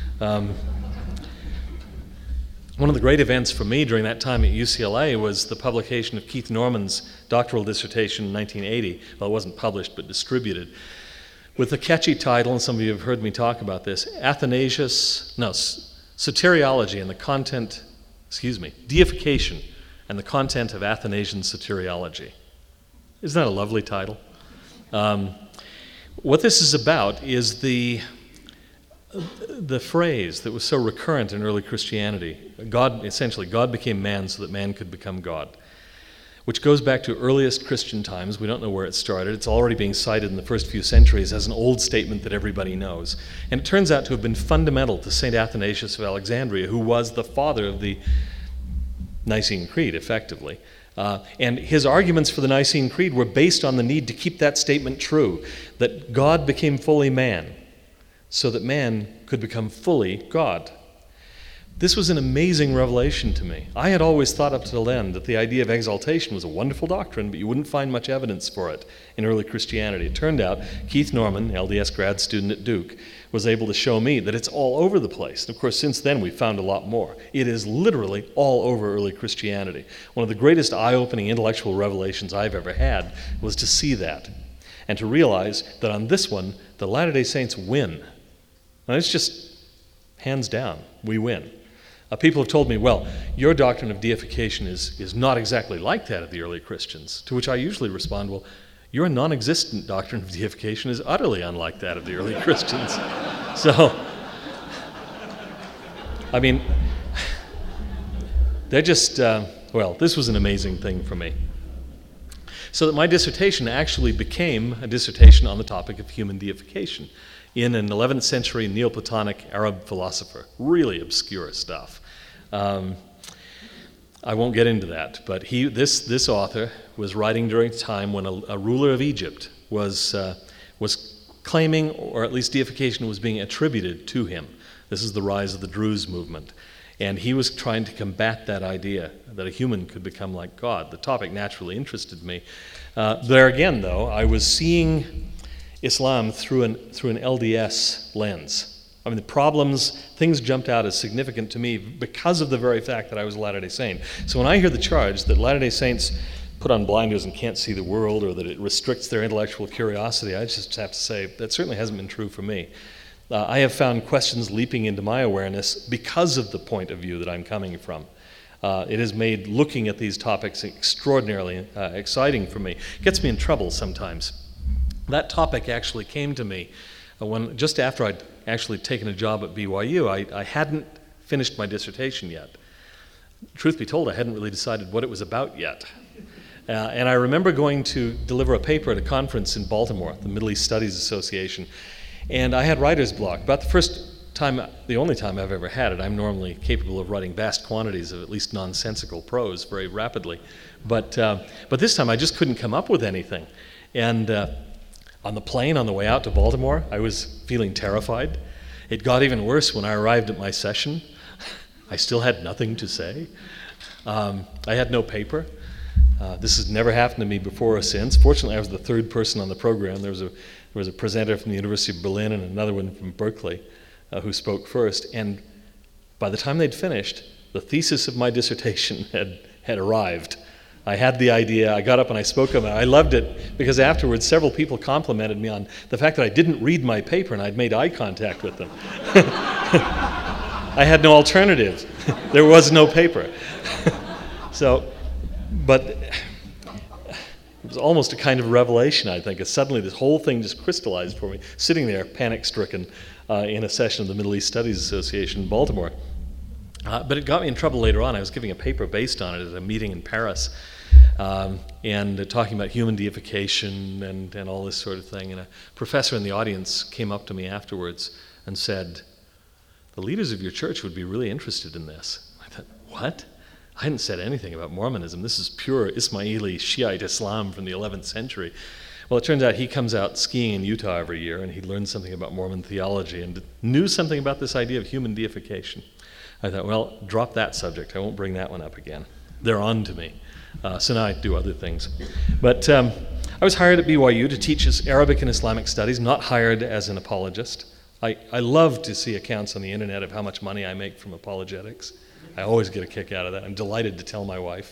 One of the great events for me during that time at UCLA was the publication of Keith Norman's doctoral dissertation in 1980. Well, it wasn't published, but distributed, with the catchy title, and some of you have heard me talk about this, Soteriology and the Content, Deification and the Content of Athanasian Soteriology. Isn't that a lovely title? What this is about is the phrase that was so recurrent in early Christianity, God became man so that man could become God, which goes back to earliest Christian times. We don't know where it started. It's already being cited in the first few centuries as an old statement that everybody knows. And it turns out to have been fundamental to St. Athanasius of Alexandria, who was the father of the Nicene Creed, effectively. And his arguments for the Nicene Creed were based on the need to keep that statement true, that God became fully man, so that man could become fully God. This was an amazing revelation to me. I had always thought up till then that the idea of exaltation was a wonderful doctrine, but you wouldn't find much evidence for it in early Christianity. It turned out Keith Norman, LDS grad student at Duke, was able to show me that it's all over the place. And of course, since then, we've found a lot more. It is literally all over early Christianity. One of the greatest eye-opening intellectual revelations I've ever had was to see that. and to realize that on this one, the Latter-day Saints win. And it's just hands down, we win. People have told me, well, your doctrine of deification is not exactly like that of the early Christians, to which I usually respond, well, your non-existent doctrine of deification is utterly unlike that of the early Christians. So, I mean, they're just, this was an amazing thing for me. So that my dissertation actually became a dissertation on the topic of human deification in an 11th century Neoplatonic Arab philosopher. Really obscure stuff. I won't get into that, but this author was writing during a time when a ruler of Egypt was claiming, or at least deification was being attributed to him. This is the rise of the Druze movement. And he was trying to combat that idea that a human could become like God. The topic naturally interested me. There again, though, I was seeing Islam through an LDS lens. I mean, the problems, things jumped out as significant to me because of the very fact that I was a Latter-day Saint. So when I hear the charge that Latter-day Saints put on blinders and can't see the world, or that it restricts their intellectual curiosity, I just have to say that certainly hasn't been true for me. I have found questions leaping into my awareness because of the point of view that I'm coming from. It has made looking at these topics extraordinarily exciting for me. It gets me in trouble sometimes. That topic actually came to me when just after I'd actually taken a job at BYU. I hadn't finished my dissertation yet. Truth be told, I hadn't really decided what it was about yet. And I remember going to deliver a paper at a conference in Baltimore, the Middle East Studies Association, and I had writer's block. About the only time I've ever had it. I'm normally capable of writing vast quantities of at least nonsensical prose very rapidly. But this time I just couldn't come up with anything. And on the plane on the way out to Baltimore, I was feeling terrified. It got even worse when I arrived at my session. I still had nothing to say. I had no paper. This has never happened to me before or since. Fortunately, I was the third person on the program. There was a presenter from the University of Berlin and another one from Berkeley who spoke first. And by the time they'd finished, the thesis of my dissertation had arrived. I had the idea. I got up and I spoke about it. I loved it because afterwards several people complimented me on the fact that I didn't read my paper and I'd made eye contact with them. I had no alternative. There was no paper. But it was almost a kind of revelation, I think, as suddenly this whole thing just crystallized for me, sitting there panic-stricken in a session of the Middle East Studies Association in Baltimore. But it got me in trouble later on. I was giving a paper based on it at a meeting in Paris and talking about human deification and all this sort of thing. And a professor in the audience came up to me afterwards and said, "The leaders of your church would be really interested in this." I thought, what? I hadn't said anything about Mormonism. This is pure Ismaili Shiite Islam from the 11th century. Well, it turns out he comes out skiing in Utah every year, and he learned something about Mormon theology and knew something about this idea of human deification. I thought, well, drop that subject. I won't bring that one up again. They're on to me. So now I do other things. But I was hired at BYU to teach Arabic and Islamic studies, not hired as an apologist. I love to see accounts on the internet of how much money I make from apologetics. I always get a kick out of that. I'm delighted to tell my wife.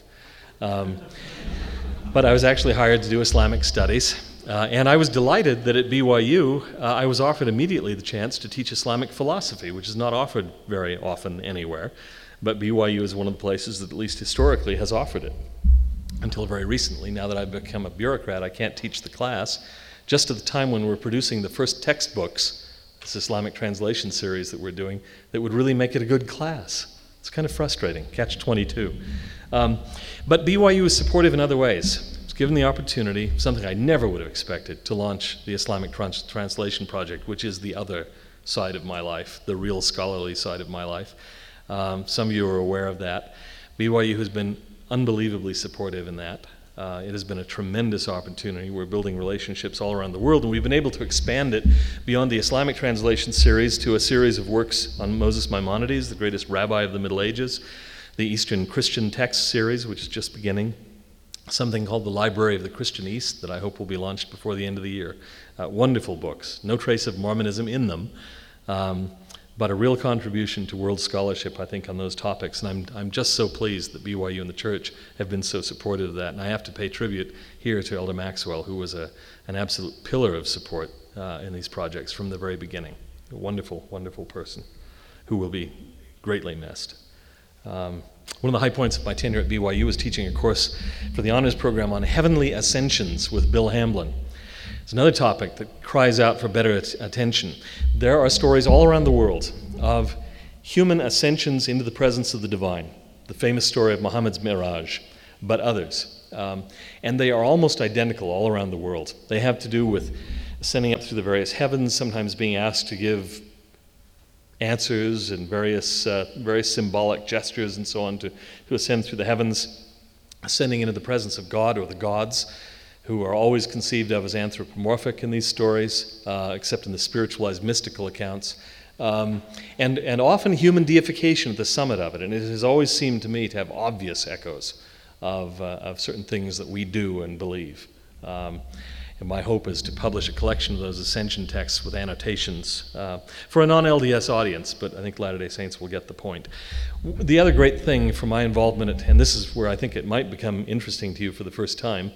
But I was actually hired to do Islamic studies. And I was delighted that at BYU, I was offered immediately the chance to teach Islamic philosophy, which is not offered very often anywhere. But BYU is one of the places that, at least historically, has offered it. Until very recently, now that I've become a bureaucrat, I can't teach the class. Just at the time when we're producing the first textbooks, this Islamic translation series that we're doing, that would really make it a good class. It's kind of frustrating, catch-22. But BYU is supportive in other ways. It's given the opportunity, something I never would have expected, to launch the Islamic Translation Project, which is the other side of my life, the real scholarly side of my life. Some of you are aware of that. BYU has been unbelievably supportive in that. It has been a tremendous opportunity. We're building relationships all around the world, and we've been able to expand it beyond the Islamic translation series to a series of works on Moses Maimonides, the greatest rabbi of the Middle Ages, the Eastern Christian Text series, which is just beginning, something called the Library of the Christian East that I hope will be launched before the end of the year. Wonderful books, no trace of Mormonism in them, but a real contribution to world scholarship, I think, on those topics. And I'm just so pleased that BYU and the church have been so supportive of that. And I have to pay tribute here to Elder Maxwell, who was an absolute pillar of support in these projects from the very beginning. A wonderful, wonderful person who will be greatly missed. One of the high points of my tenure at BYU was teaching a course for the honors program on heavenly ascensions with Bill Hamblin. It's another topic that cries out for better attention. There are stories all around the world of human ascensions into the presence of the divine. The famous story of Muhammad's Miraj, but others. And they are almost identical all around the world. They have to do with ascending up through the various heavens, sometimes being asked to give answers and various symbolic gestures and so on to ascend through the heavens, ascending into the presence of God or the gods, who are always conceived of as anthropomorphic in these stories, except in the spiritualized mystical accounts, and often human deification at the summit of it. And it has always seemed to me to have obvious echoes of certain things that we do and believe. And my hope is to publish a collection of those ascension texts with annotations for a non-LDS audience, but I think Latter-day Saints will get the point. The other great thing for my involvement, and this is where I think it might become interesting to you for the first time,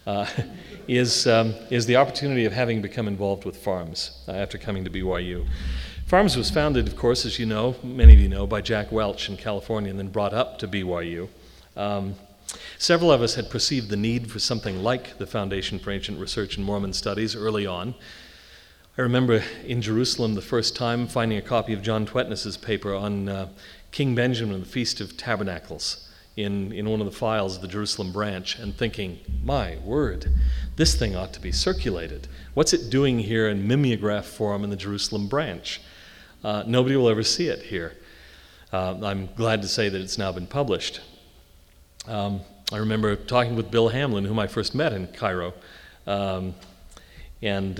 is the opportunity of having become involved with FARMS after coming to BYU. FARMS was founded, of course, as you know, many of you know, by Jack Welch in California and then brought up to BYU. Several of us had perceived the need for something like the Foundation for Ancient Research in Mormon Studies early on. I remember in Jerusalem the first time finding a copy of John Twetness's paper on King Benjamin and the Feast of Tabernacles in one of the files of the Jerusalem branch and thinking, my word, this thing ought to be circulated. What's it doing here in mimeograph form in the Jerusalem branch? Nobody will ever see it here. I'm glad to say that it's now been published. I remember talking with Bill Hamblin, whom I first met in Cairo, and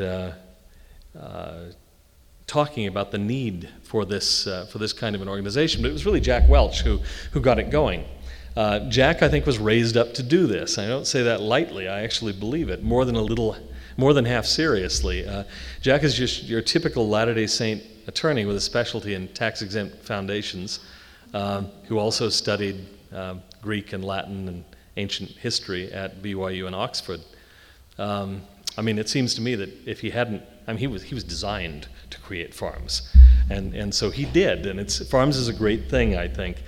talking about the need for this kind of an organization. But it was really Jack Welch who got it going. Jack, I think, was raised up to do this. I don't say that lightly. I actually believe it more than half seriously. Jack is just your typical Latter-day Saint attorney with a specialty in tax-exempt foundations, who also studied Greek and Latin and ancient history at BYU and Oxford. It seems to me that if he hadn't, he was designed to create FARMS, and so he did. And FARMS is a great thing, I think.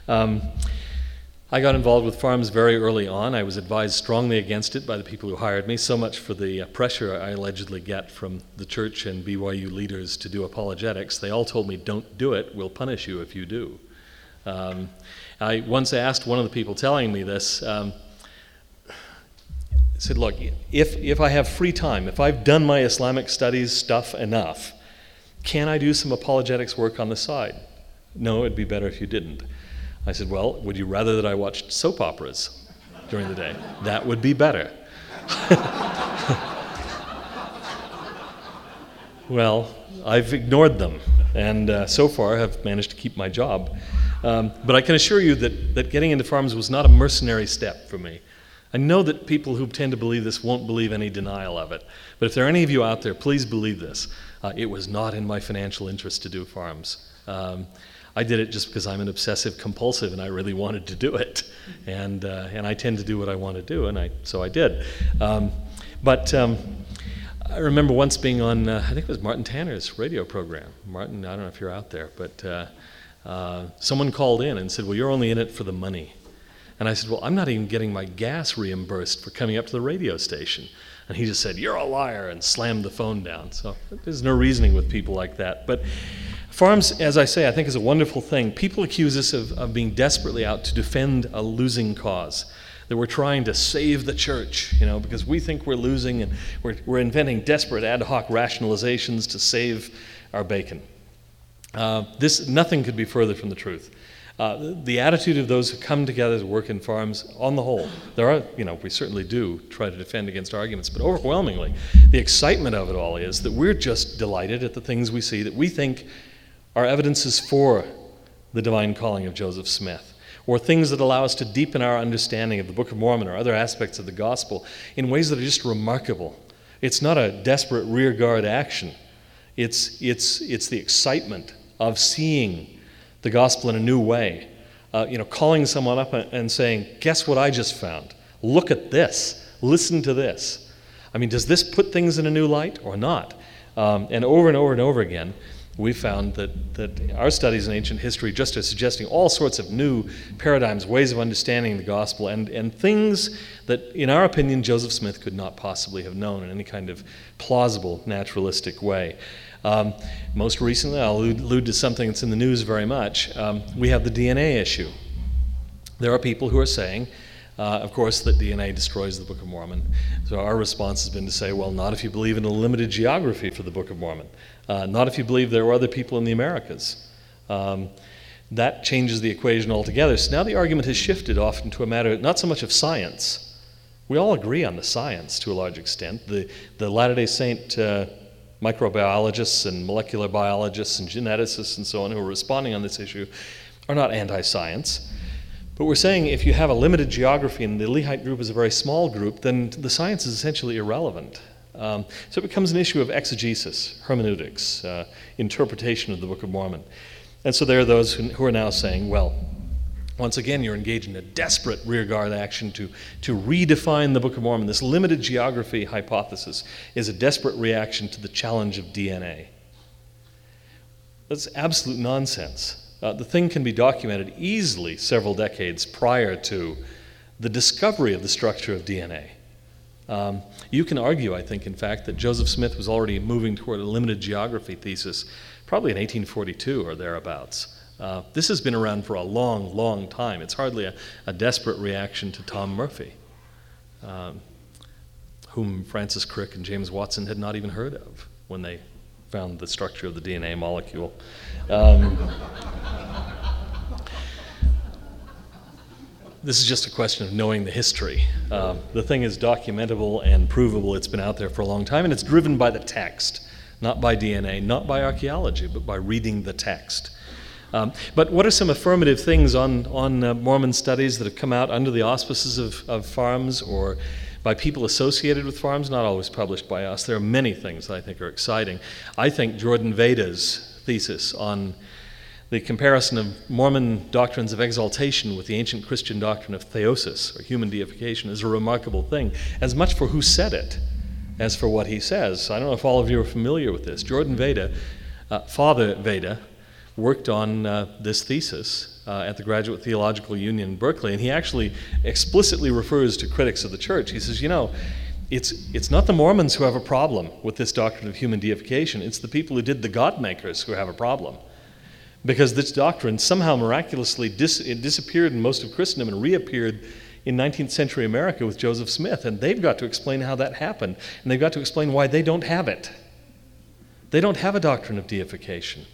I got involved with FARMS very early on. I was advised strongly against it by the people who hired me, so much for the pressure I allegedly get from the church and BYU leaders to do apologetics. They all told me, don't do it, we'll punish you if you do. I once asked one of the people telling me this, I said, look, if I have free time, if I've done my Islamic studies stuff enough, can I do some apologetics work on the side? No, it'd be better if you didn't. I said, well, would you rather that I watched soap operas during the day? That would be better. Well, I've ignored them, and so far have managed to keep my job. But I can assure you that getting into FARMS was not a mercenary step for me. I know that people who tend to believe this won't believe any denial of it. But if there are any of you out there, please believe this. It was not in my financial interest to do FARMS. I did it just because I'm an obsessive compulsive and I really wanted to do it. And I tend to do what I want to do, and so I did. But I remember once being on, I think it was Martin Tanner's radio program. Martin, I don't know if you're out there, but someone called in and said, well, you're only in it for the money. And I said, well, I'm not even getting my gas reimbursed for coming up to the radio station. And he just said, you're a liar, and slammed the phone down. So there's no reasoning with people like that. But FARMS, as I say, I think is a wonderful thing. People accuse us of being desperately out to defend a losing cause, that we're trying to save the church, because we think we're losing, and we're inventing desperate ad hoc rationalizations to save our bacon. Nothing could be further from the truth. The attitude of those who come together to work in FARMS, on the whole, there are, we certainly do try to defend against arguments, but overwhelmingly, the excitement of it all is that we're just delighted at the things we see that we think are evidences for the divine calling of Joseph Smith, or things that allow us to deepen our understanding of the Book of Mormon or other aspects of the gospel in ways that are just remarkable. It's not a desperate rearguard action. It's the excitement of seeing the gospel in a new way. Calling someone up and saying, guess what I just found? Look at this. Listen to this. I mean, does this put things in a new light or not? And over and over and over again, we found that our studies in ancient history just are suggesting all sorts of new paradigms, ways of understanding the gospel, and things that, in our opinion, Joseph Smith could not possibly have known in any kind of plausible, naturalistic way. Most recently, I'll allude to something that's in the news very much. We have the DNA issue. There are people who are saying, of course, that DNA destroys the Book of Mormon. So our response has been to say, well, not if you believe in a limited geography for the Book of Mormon. Not if you believe there were other people in the Americas. That changes the equation altogether. So now the argument has shifted often to a matter not so much of science. We all agree on the science to a large extent. The Latter-day Saint microbiologists and molecular biologists and geneticists and so on who are responding on this issue are not anti-science. But we're saying if you have a limited geography and the Lehite group is a very small group, then the science is essentially irrelevant. So it becomes an issue of exegesis, hermeneutics, interpretation of the Book of Mormon. And so there are those who are now saying, well, once again, you're engaged in a desperate rearguard action to redefine the Book of Mormon. This limited geography hypothesis is a desperate reaction to the challenge of DNA. That's absolute nonsense. The thing can be documented easily several decades prior to the discovery of the structure of DNA. You can argue, I think, in fact, that Joseph Smith was already moving toward a limited geography thesis probably in 1842 or thereabouts. This has been around for a long, long time. It's hardly a desperate reaction to Tom Murphy, whom Francis Crick and James Watson had not even heard of when they found the structure of the DNA molecule. This is just a question of knowing the history. The thing is documentable and provable. It's been out there for a long time, and it's driven by the text, not by DNA, not by archaeology, but by reading the text. But what are some affirmative things on Mormon studies that have come out under the auspices of farms or by people associated with farms, not always published by us? There are many things that I think are exciting. I think Jordan Veda's thesis on the comparison of Mormon doctrines of exaltation with the ancient Christian doctrine of theosis, or human deification, is a remarkable thing, as much for who said it as for what he says. I don't know if all of you are familiar with this. Jordan Veda, Father Veda, worked on this thesis at the Graduate Theological Union in Berkeley, and he actually explicitly refers to critics of the church. He says, it's not the Mormons who have a problem with this doctrine of human deification, it's the people who did the God makers who have a problem. Because this doctrine somehow miraculously disappeared in most of Christendom and reappeared in 19th century America with Joseph Smith, and they've got to explain how that happened, and they've got to explain why they don't have it. They don't have a doctrine of deification.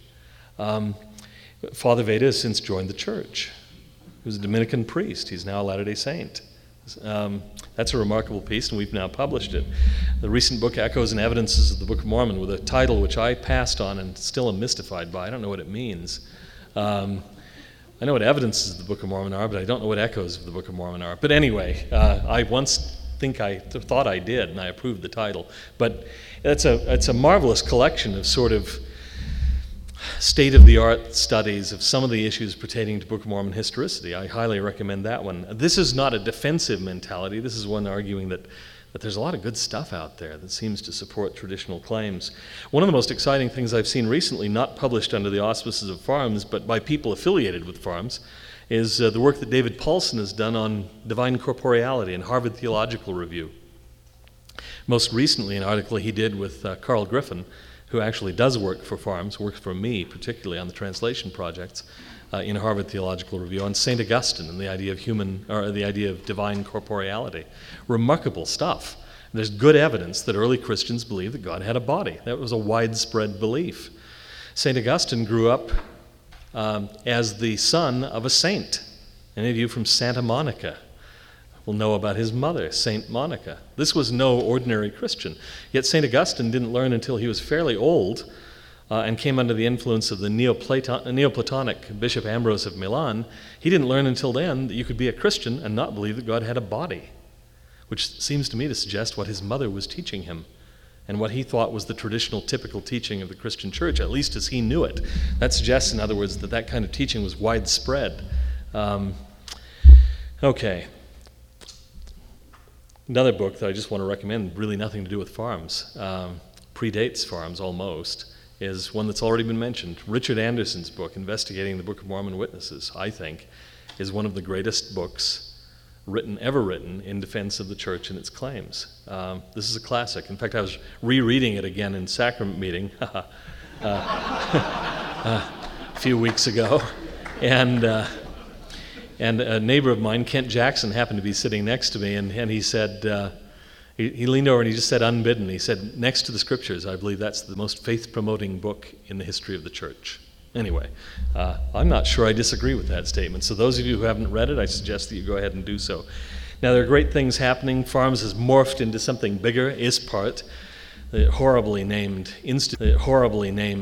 Father Veda has since joined the church. He was a Dominican priest. He's now a Latter-day Saint. That's a remarkable piece, and we've now published it. The recent book, Echoes and Evidences of the Book of Mormon, with a title which I passed on and still am mystified by. I don't know what it means. I know what evidences of the Book of Mormon are, but I don't know what echoes of the Book of Mormon are. But anyway, I once thought I did, and I approved the title. But it's a marvelous collection of sort of state-of-the-art studies of some of the issues pertaining to Book of Mormon historicity. I highly recommend that one. This is not a defensive mentality. This is one arguing that there's a lot of good stuff out there that seems to support traditional claims. One of the most exciting things I've seen recently, not published under the auspices of farms, but by people affiliated with farms, is the work that David Paulson has done on divine corporeality in Harvard Theological Review. Most recently, an article he did with Carl Griffin, who actually does work for farms, works for me particularly on the translation projects in Harvard Theological Review, on St. Augustine and the idea of divine corporeality. Remarkable stuff. There's good evidence that early Christians believed that God had a body. That was a widespread belief. St. Augustine grew up as the son of a saint. Any of you from Santa Monica will know about his mother, St. Monica. This was no ordinary Christian. Yet St. Augustine didn't learn until he was fairly old and came under the influence of the Neoplatonic Bishop Ambrose of Milan. He didn't learn until then that you could be a Christian and not believe that God had a body, which seems to me to suggest what his mother was teaching him and what he thought was the traditional, typical teaching of the Christian church, at least as he knew it. That suggests, in other words, that that kind of teaching was widespread. Okay. Another book that I just want to recommend, really nothing to do with farms, predates farms almost, is one that's already been mentioned. Richard Anderson's book, Investigating the Book of Mormon Witnesses, I think, is one of the greatest books ever written in defense of the church and its claims. This is a classic. In fact, I was rereading it again in sacrament meeting a few weeks ago, and a neighbor of mine, Kent Jackson, happened to be sitting next to me, and he said, he leaned over and he just said, unbidden, he said, next to the Scriptures, I believe that's the most faith-promoting book in the history of the church. Anyway, I'm not sure I disagree with that statement. So those of you who haven't read it, I suggest that you go ahead and do so. Now, there are great things happening. Farms has morphed into something bigger, ISPART, the horribly named